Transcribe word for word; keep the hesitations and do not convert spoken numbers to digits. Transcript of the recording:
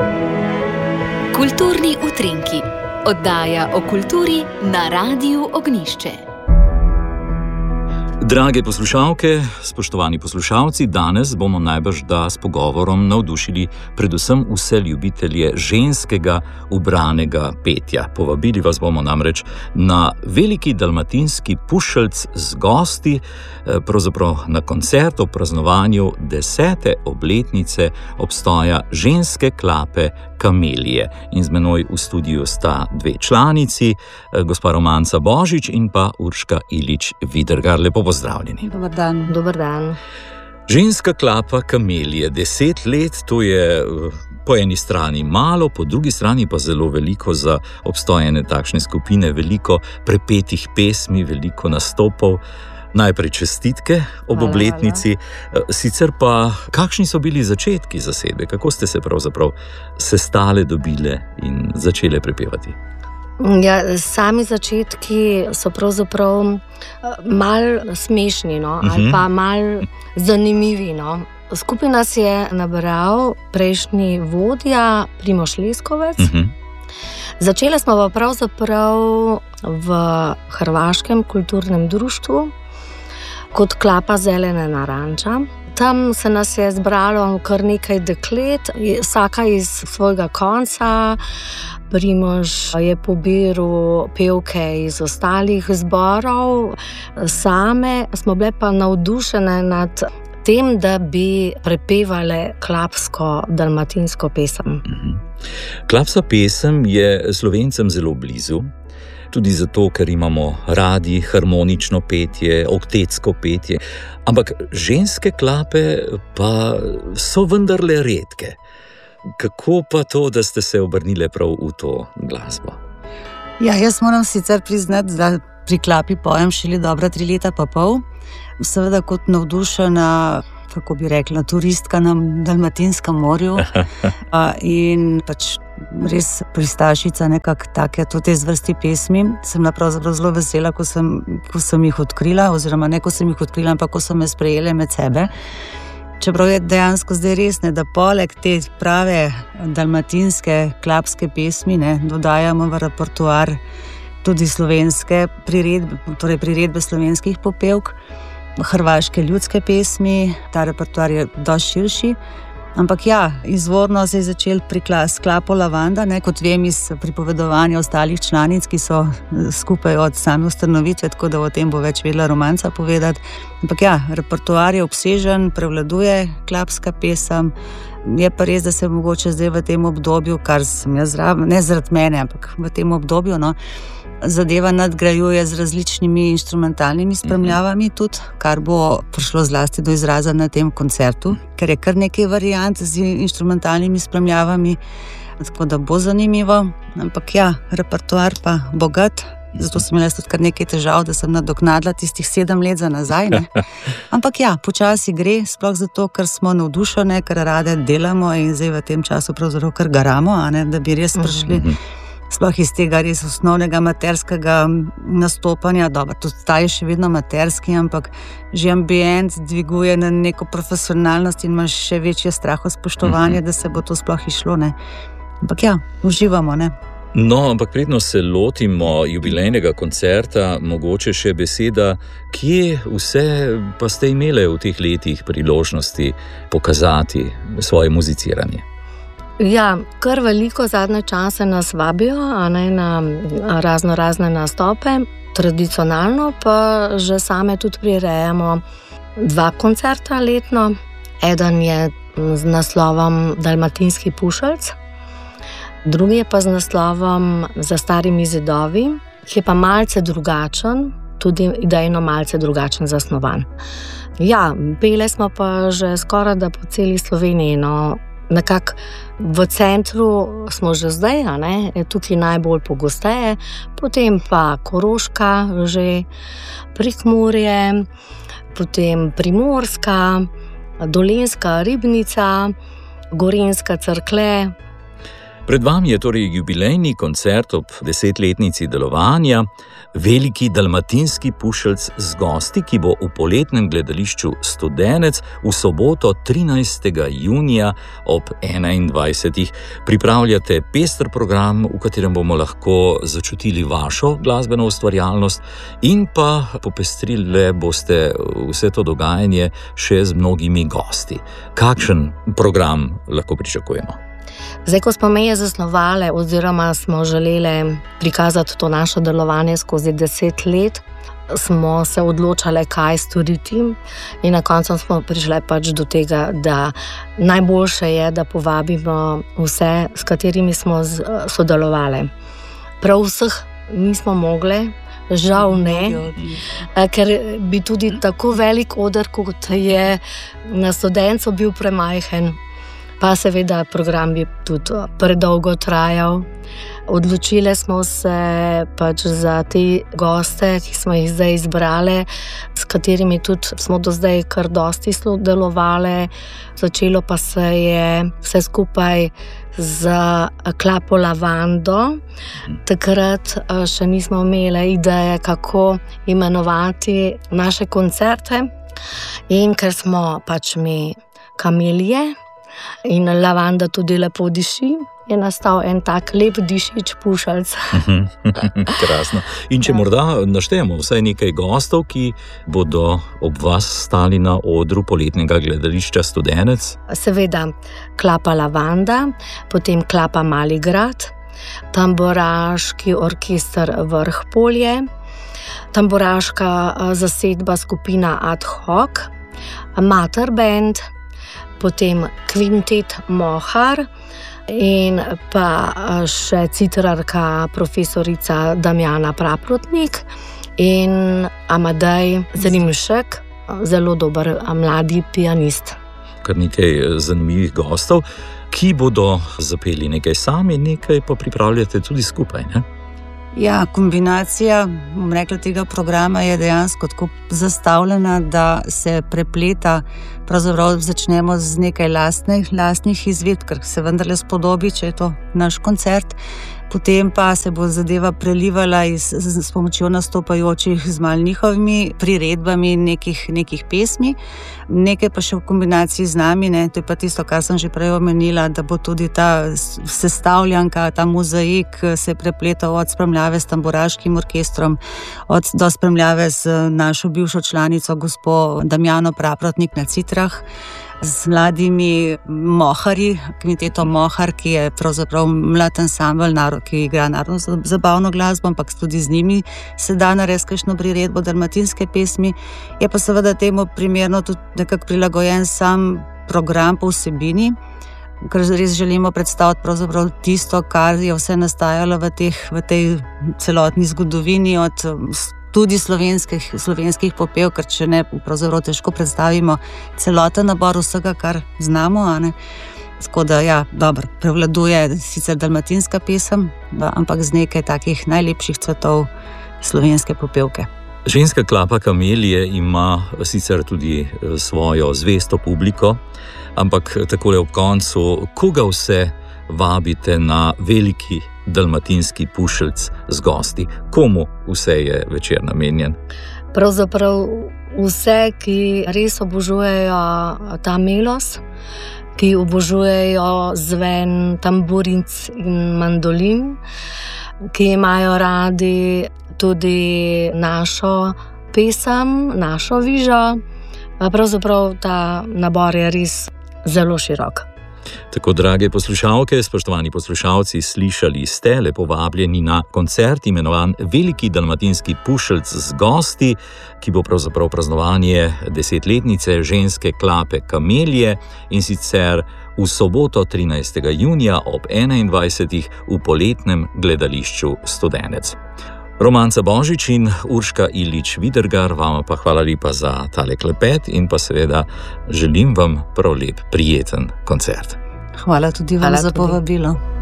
Kulturni utrinki, oddaja o kulturi na Radiu Ognjišče. Drage poslušalke, spoštovani poslušalci, danes bomo najbrž da s pogovorom navdušili predvsem vse ljubitelje ženskega ubranega petja. Povabili vas bomo namreč na veliki dalmatinski pušeljc z gosti, pravzaprav na koncert ob praznovanju desete obletnice obstoja ženske klape Kamelije. In z menoj v studiu sta dve članici, gospa Romanca Božič in pa Urška Ilič-Vidergar. Lepo pozdravljeni. Dobar dan. Dobar dan. Ženska klapa Kamelije, deset let, to je po eni strani malo, po drugi strani pa zelo veliko za obstojene takšne skupine, veliko prepetih pesmi, veliko nastopov. Najprej čestitke ob hvala, obletnici, hvala. Sicer pa, kakšni so bili začetki zasedbe, kako ste se pravzaprav sestale, dobile in začele prepevati? Ja, sami začetki so pravzaprav malo smešni, no, uh-huh. ali pa malo zanimivi. No. Skupaj nas je nabral prejšnji vodja Primož Leskovec. Uh-huh. Začele smo pa pravzaprav v Hrvaškem kulturnem društvu kot klapa Zelene naranča. Tam se nas je zbralo kar nekaj deklet, vsaka iz svojega konca. Primož je pobiral pevke iz ostalih zborov. Same smo bile pa navdušene nad tem, da bi prepevale klapsko dalmatinsko pesem. Klapska pesem je Slovencem zelo blizu. Tudi zato, ker imamo radi harmonično petje, oktetsko petje. Ampak ženske klape pa so vendarle redke. Kako pa to, da ste se obrnile prav v to glasbo? Ja, jaz moram sicer priznati, da pri klapi pojem šele dobra tri leta pa pol. Seveda kot navdušena, kako bi rekla, turistka na Dalmatinskem morju. In pač res pristašica nekak take, to te zvrsti pesmi. Sem napravzaprav zelo vesela, ko sem, ko sem jih odkrila, oziroma ne, ko sem jih odkrila, ampak ko so me sprejele med sebe. Čeprav je dejansko zdaj res, ne, da poleg te prave dalmatinske klapske pesmi, ne, dodajamo v repertoar tudi slovenske priredbe, torej priredbe slovenskih popevk, hrvaške ljudske pesmi, ta repertoar je dosti širši. Ampak ja, izvorno se je začel pri klapo Lavanda, ne, kot vem iz pripovedovanja ostalih članic, ki so skupaj od same ustanovitve, tako da o tem bo več vedela Romanca povedati. Ampak ja, repertoar je obsežen, prevladuje klapska pesem. Je pa res, da se mogoče zdaj v tem obdobju, kar sem jaz zraven, ne zaradi mene, ampak v tem obdobju, no, zadeva nadgrajuje z različnimi inštrumentalnimi spremljavami tudi, kar bo prišlo zlasti do izraza na tem koncertu, ker je kar nekaj variant z inštrumentalnimi spremljavami, tako da bo zanimivo. Ampak ja, repertoar pa bogat, zato sem imela tudi kar nekaj težav, da sem nadoknadila tistih sedem let za nazaj. Ne? Ampak ja, počasi gre, sploh zato, ker smo navdušene, ker rade delamo in zdaj v tem času pravzaprav kar garamo, a ne, da bi res prišli sploh iz tega res osnovnega amaterskega nastopanja. Dobro, tudi ta je še vedno amaterski, ampak že ambient dviguje na neko profesionalnost in imaš še večje straho spoštovanje, da se bo to sploh išlo, ne. Ampak ja, uživamo, ne. No, ampak predno se lotimo jubilejnega koncerta, mogoče še beseda, kje vse pa ste imele v teh letih priložnosti pokazati svoje muziciranje? Ja, kar veliko zadnje čase nas vabijo, a ne, na razno razne nastope. Tradicionalno pa že same tudi prirejamo dva koncerta letno. Eden je z naslovom Dalmatinski pušeljc, drugi je pa z naslovom Za starimi zidovi, ki je pa malce drugačen, tudi idejno malce drugačen zasnovan. Ja, pele smo pa že skoraj da po celi Sloveniji, no. Nekako v centru smo že zdaj, a ne, je tukaj najbolj pogosteje, potem pa Koroška, že Prekmurje, potem Primorska, Dolenjska Ribnica, Gorenjska Cerklje. Pred vami je torej jubilejni koncert ob desetletnici delovanja, Veliki dalmatinski pušeljc z gosti, ki bo v poletnem gledališču Studenec v soboto trinajstega junija ob enaindvajsetih. Pripravljate pester program, v katerem bomo lahko začutili vašo glasbeno ustvarjalnost in pa popestrile boste vse to dogajanje še z mnogimi gosti. Kakšen program lahko pričakujemo? Zdaj, ko smo meje zasnovali oziroma smo želeli prikazati to naše delovanje skozi deset let, smo se odločali, kaj storiti, in na koncu smo prišli pač do tega, da najboljše je, da povabimo vse, s katerimi smo sodelovali. Prav vseh nismo mogli, žal ne, ker bi tudi tako velik oder, kot je na Studencu, bil premajhen. Pa seveda program bi tudi predolgo trajal. Odločili smo se pač za te goste, ki smo jih zdaj izbrali, s katerimi tudi smo do zdaj kar dosti sodelovali. Začelo pa se je vse skupaj z klapo Lavando. Takrat še nismo imeli ideje, kako imenovati naše koncerte. In ker smo pač mi kamelije, in lavanda tudi lepo diši, je nastal en tak lep dišič pušeljc. Krasno. In če morda naštejemo vsaj nekaj gostov, ki bodo ob vas stali na odru poletnega gledališča Studenec? Seveda klapa Lavanda, potem klapa Mali grad, tamburaški orkester Vrh Polje, tamburaška zasedba skupina Ad hoc, Mater band, potem kvintet Mohar in pa še citrarka profesorica Damjana Praprotnik in Amadej Zrimšek, zelo dober mladi pianist. Kar nekaj zanimivih gostov, ki bodo zapeli nekaj sami, nekaj pa pripravljate tudi skupaj, ne? Ja, kombinacija, bom rekla, tega programa je dejansko tako zastavljena, da se prepleta, pravzaprav začnemo z nekaj lastnih, lastnih izvedb, ker se vendarle spodobi, če je to naš koncert. Potem pa se bo zadeva prelivala iz, s pomočjo nastopajočih z malo njihovimi priredbami nekih, nekih pesmi. Nekaj pa še v kombinaciji z nami, ne? To je pa tisto, kar sem že prej omenila, da bo tudi ta sestavljanka, ta mozaik se prepletal od spremljave s tamburaškim orkestrom, od, do spremljave z našo bivšo članico, gospo Damjano Praprotnik na citrah, z mladimi moharji, kvintetom Mohar, ki je pravzaprav mlad ansambel, ki igra narodno zabavno glasbo, ampak tudi z njimi se da narediti kakšno priredbo dalmatinske pesmi. Je pa seveda temu primerno tudi nekako prilagojen sam program po vsebini, ker res želimo predstaviti pravzaprav tisto, kar je vse nastajalo v, teh, v tej celotni zgodovini od tudi slovenskih, slovenskih popev, ker če ne, pravzaprav težko predstavimo celoten nabor vsega, kar znamo, a ne. Tako da, ja, dobro, prevladuje sicer dalmatinska pesem, ampak z nekaj takih najlepših cvetov slovenske popevke. Ženska klapa Kamelije ima sicer tudi svojo zvesto publiko, ampak takole ob koncu, koga vse vabite na Veliki dalmatinski pušeljc z gosti? Komu vse je večer namenjen? Pravzaprav vse, ki res obožujejo ta melos, ki obožujejo zven tamburinc in mandolin, ki imajo radi tudi našo pesem, našo vižo. Pravzaprav ta nabor je res zelo širok. Tako, drage poslušalke, spoštovani poslušalci, slišali ste, lepo vabljeni na koncert imenovan Veliki dalmatinski pušeljc z gosti, ki bo pravzaprav praznovanje desetletnice ženske klape Kamelije, in sicer v soboto trinajstega junija ob enaindvajsetih v poletnem gledališču Studenec. Romanca Božič in Urška Ilič Vidergar, vama pa hvala lepa za tale klepet in pa seveda želim vam prav lep, prijeten koncert. Hvala tudi vam hvala za tudi. Povabilo.